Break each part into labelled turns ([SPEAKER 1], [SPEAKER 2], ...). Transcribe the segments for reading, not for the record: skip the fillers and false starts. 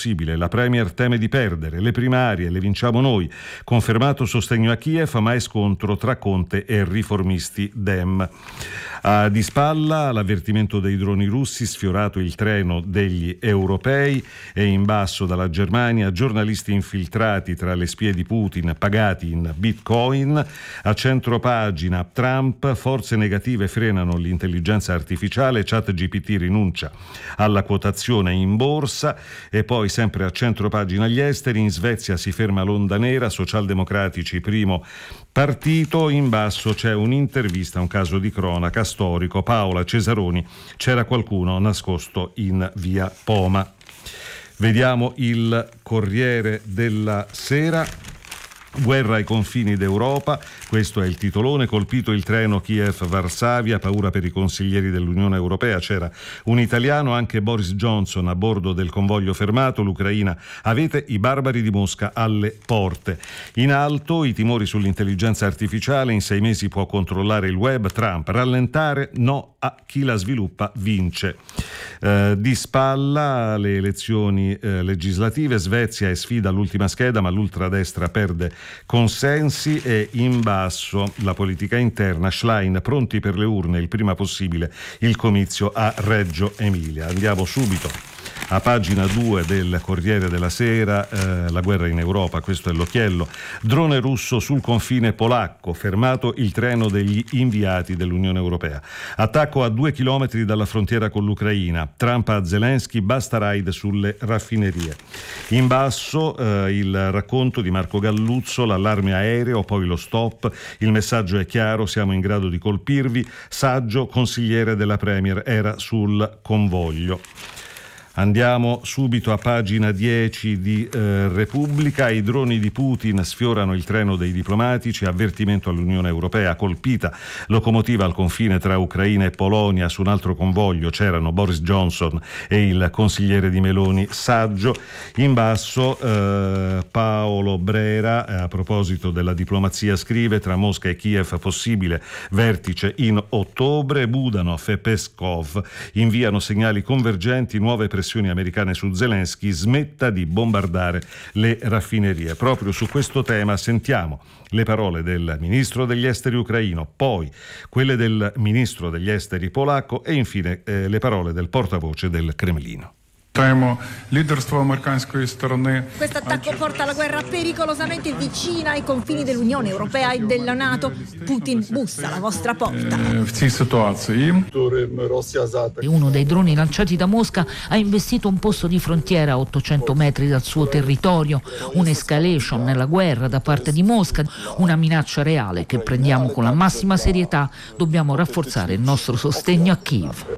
[SPEAKER 1] possibile. La Premier teme di perdere. Le primarie le vinciamo noi. Confermato sostegno a Kiev, ma è scontro tra Conte e riformisti Dem. Di spalla l'avvertimento dei droni russi, sfiorato il treno degli europei, e in basso dalla Germania giornalisti infiltrati tra le spie di Putin pagati in bitcoin. A centropagina Trump, forze negative frenano l'intelligenza artificiale, ChatGPT rinuncia alla quotazione in borsa. E poi sempre a centropagina gli esteri, in Svezia si ferma l'onda nera, socialdemocratici primo partito. In basso c'è un'intervista, un caso di cronaca storico, Paola Cesaroni, c'era qualcuno nascosto in via Poma. Vediamo il Corriere della Sera. Guerra ai confini d'Europa, questo è il titolone. Colpito il treno Kiev-Varsavia, paura per i consiglieri dell'Unione Europea. C'era un italiano, anche Boris Johnson a bordo del convoglio fermato. L'Ucraina: avete i barbari di Mosca alle porte. In alto i timori sull'intelligenza artificiale, in 6 mesi può controllare il web. Trump: rallentare no a chi la sviluppa vince. Di spalla le elezioni legislative, Svezia è sfida all'ultima scheda, ma l'ultradestra perde consensi. E in basso la politica interna, Schlein: pronti per le urne il prima possibile, il comizio a Reggio Emilia. Andiamo subito a pagina 2 del Corriere della Sera. La guerra in Europa, questo è l'occhiello. Drone russo sul confine polacco, fermato il treno degli inviati dell'Unione Europea. Attacco a 2 chilometri dalla frontiera con l'Ucraina. Trump a Zelensky: basta raid sulle raffinerie. In basso il racconto di Marco Galluzzo, l'allarme aereo, poi lo stop. Il messaggio è chiaro: siamo in grado di colpirvi. Saggio, consigliere della Premier, era sul convoglio. Andiamo subito a pagina 10 di Repubblica. I droni di Putin sfiorano il treno dei diplomatici, avvertimento all'Unione Europea. Colpita locomotiva al confine tra Ucraina e Polonia. Su un altro convoglio c'erano Boris Johnson e il consigliere di Meloni Saggio. In basso Paolo Brera, a proposito della diplomazia, scrive: tra Mosca e Kiev possibile vertice in ottobre. Budanov e Peskov inviano segnali convergenti, nuove pressioni americane su Zelensky: smetta di bombardare le raffinerie. Proprio su questo tema sentiamo le parole del ministro degli esteri ucraino, poi quelle del ministro degli esteri polacco e infine le parole del portavoce del Cremlino.
[SPEAKER 2] Questo attacco porta la guerra pericolosamente vicina ai confini dell'Unione Europea e della NATO. Putin bussa alla vostra porta.
[SPEAKER 3] Uno dei droni lanciati da Mosca ha investito un posto di frontiera a 800 metri dal suo territorio. Un'escalation nella guerra da parte di Mosca, una minaccia reale che prendiamo con la massima serietà. Dobbiamo rafforzare il nostro sostegno a Kiev.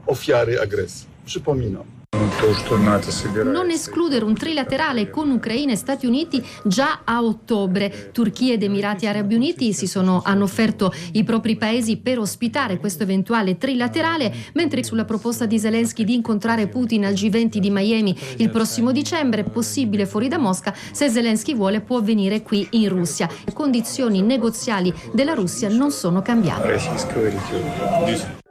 [SPEAKER 4] Non escludere un trilaterale con Ucraina e Stati Uniti già a ottobre. Turchia ed Emirati Arabi Uniti hanno offerto i propri paesi per ospitare questo eventuale trilaterale, mentre sulla proposta di Zelensky di incontrare Putin al G20 di Miami il prossimo dicembre, possibile fuori da Mosca, se Zelensky vuole può venire qui in Russia. Le condizioni negoziali della Russia non sono cambiate.